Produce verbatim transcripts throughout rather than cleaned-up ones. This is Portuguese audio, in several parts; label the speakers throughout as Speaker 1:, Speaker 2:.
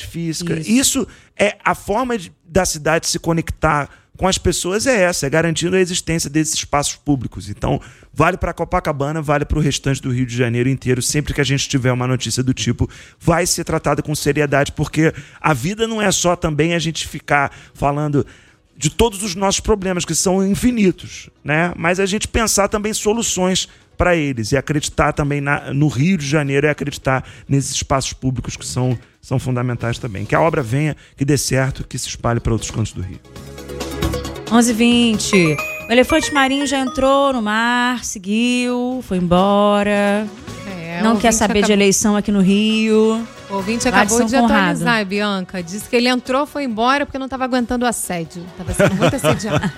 Speaker 1: física.
Speaker 2: Isso,
Speaker 1: Isso é a forma de, da cidade se conectar com as pessoas, é essa, é garantindo a existência desses espaços públicos. Então, vale para Copacabana, vale para o restante do Rio de Janeiro inteiro. Sempre que a gente tiver uma notícia do tipo, vai ser tratada com seriedade, porque a vida não é só também a gente ficar falando de todos os nossos problemas, que são infinitos, né? Mas a gente pensar também soluções para eles e acreditar também na, no Rio de Janeiro e acreditar nesses espaços públicos que são, são fundamentais também. Que a obra venha, que dê certo, que se espalhe para outros cantos do Rio.
Speaker 2: onze e vinte. O elefante marinho já entrou no mar, seguiu, foi embora. É, não quer saber acabou... de eleição aqui no Rio.
Speaker 3: O ouvinte acabou de atualizar, Bianca. Disse que ele entrou, foi embora porque não estava aguentando o assédio. Estava sendo muito assediado.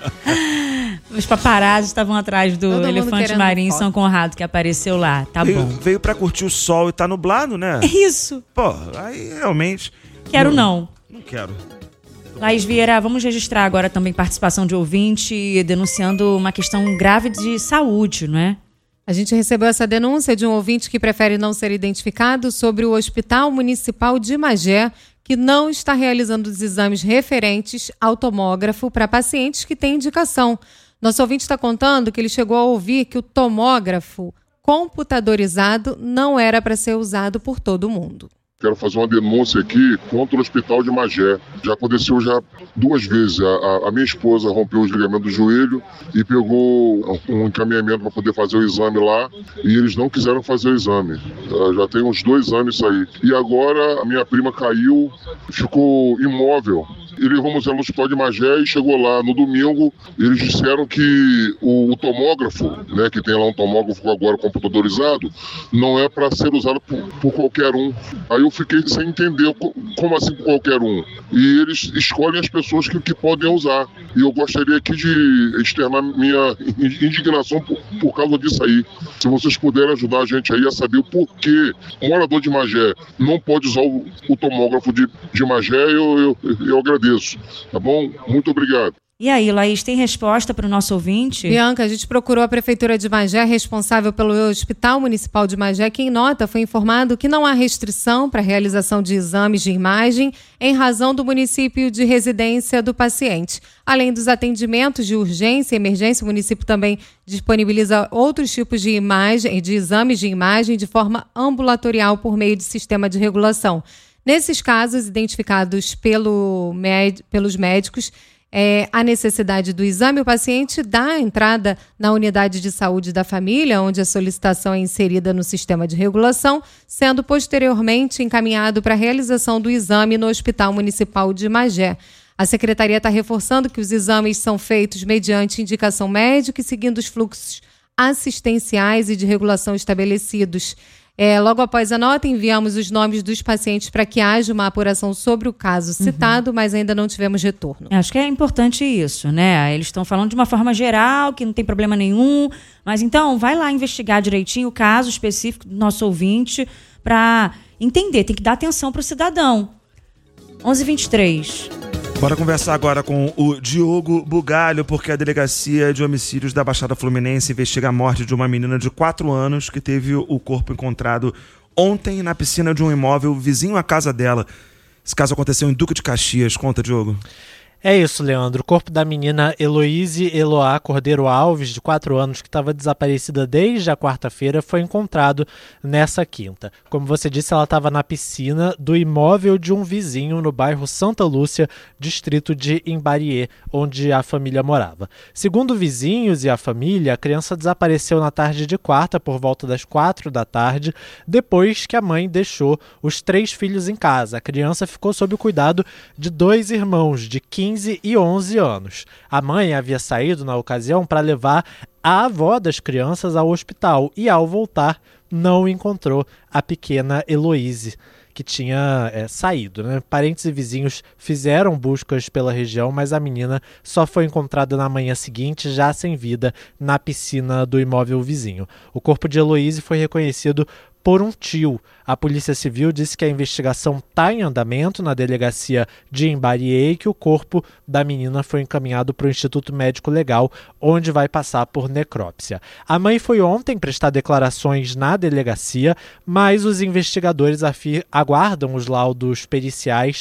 Speaker 2: Os paparazzi estavam atrás do
Speaker 3: Todo
Speaker 2: elefante marinho em São Conrado, que apareceu lá. Tá
Speaker 1: veio,
Speaker 2: bom.
Speaker 1: Veio pra curtir o sol e tá nublado, né?
Speaker 2: É isso.
Speaker 1: Pô, aí realmente...
Speaker 2: Quero não.
Speaker 1: Não, não quero.
Speaker 2: Laís Vieira, vamos registrar agora também participação de ouvinte denunciando uma questão grave de saúde, não é?
Speaker 3: A gente recebeu essa denúncia de um ouvinte que prefere não ser identificado sobre o Hospital Municipal de Magé, que não está realizando os exames referentes ao tomógrafo para pacientes que têm indicação. Nosso ouvinte está contando que ele chegou a ouvir que o tomógrafo computadorizado não era para ser usado por todo mundo.
Speaker 4: Quero fazer uma denúncia aqui contra o Hospital de Magé. Já aconteceu já duas vezes. A, a, a minha esposa rompeu os ligamentos do joelho e pegou um encaminhamento para poder fazer o exame lá e eles não quiseram fazer o exame. Já tem uns dois anos isso aí. E agora a minha prima caiu, ficou imóvel. E levamos ela no Hospital de Magé e chegou lá no domingo. Eles disseram que o, o tomógrafo, né, que tem lá um tomógrafo agora computadorizado, não é para ser usado por, por qualquer um. Aí eu fiquei sem entender como assim por qualquer um. E eles escolhem as pessoas que, que podem usar. E eu gostaria aqui de externar minha indignação por, por causa disso aí. Se vocês puderem ajudar a gente aí a saber o porquê o morador de Magé não pode usar o, o tomógrafo de, de Magé, eu, eu, eu agradeço. Tá bom? Muito obrigado.
Speaker 2: E aí, Laís, tem resposta para o nosso ouvinte?
Speaker 3: Bianca, a gente procurou a Prefeitura de Magé, responsável pelo Hospital Municipal de Magé, que em nota foi informado que não há restrição para a realização de exames de imagem em razão do município de residência do paciente. Além dos atendimentos de urgência e emergência, o município também disponibiliza outros tipos de imagem, de exames de imagem de forma ambulatorial por meio de sistema de regulação. Nesses casos, identificados pelo med- pelos médicos, é, a necessidade do exame, o paciente dá a entrada na unidade de saúde da família, onde a solicitação é inserida no sistema de regulação, sendo posteriormente encaminhado para a realização do exame no Hospital Municipal de Magé. A Secretaria está reforçando que os exames são feitos mediante indicação médica e seguindo os fluxos assistenciais e de regulação estabelecidos. É, logo após a nota, enviamos os nomes dos pacientes para que haja uma apuração sobre o caso citado, uhum. mas ainda não tivemos retorno.
Speaker 2: Acho que é importante isso, né? Eles estão falando de uma forma geral, que não tem problema nenhum, mas então vai lá investigar direitinho o caso específico do nosso ouvinte para entender, tem que dar atenção para o cidadão. onze e vinte e três.
Speaker 1: Bora conversar agora com o Diogo Bugalho, porque a Delegacia de Homicídios da Baixada Fluminense investiga a morte de uma menina de quatro anos que teve o corpo encontrado ontem na piscina de um imóvel vizinho à casa dela. Esse caso aconteceu em Duque de Caxias. Conta, Diogo.
Speaker 5: É isso, Leandro. O corpo da menina Heloíse Eloá Cordeiro Alves, de quatro anos, que estava desaparecida desde a quarta-feira, foi encontrado nessa quinta. Como você disse, ela estava na piscina do imóvel de um vizinho no bairro Santa Lúcia, distrito de Imbariê, onde a família morava. Segundo vizinhos e a família, a criança desapareceu na tarde de quarta, por volta das quatro da tarde, depois que a mãe deixou os três filhos em casa. A criança ficou sob o cuidado de dois irmãos, de quinze e onze anos. A mãe havia saído na ocasião para levar a avó das crianças ao hospital e, ao voltar, não encontrou a pequena Heloíse, que tinha é, saído, né? Parentes e vizinhos fizeram buscas pela região, mas a menina só foi encontrada na manhã seguinte, já sem vida, na piscina do imóvel vizinho. O corpo de Heloíse foi reconhecido por um tio. A Polícia Civil disse que a investigação está em andamento na delegacia de Imbariê e que o corpo da menina foi encaminhado para o Instituto Médico Legal, onde vai passar por necrópsia. A mãe foi ontem prestar declarações na delegacia, mas os investigadores afir- aguardam os laudos periciais